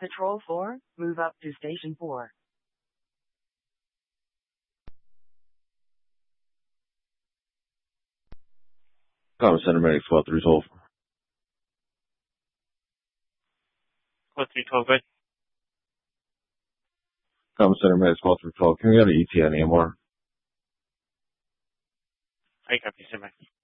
Patrol 4, move up to Station 4. Common Center Medic 12-3-12. 12-3-12, good. Common Center Medic 12-3-12. Can we get an ETA on AMR? I copy, sir,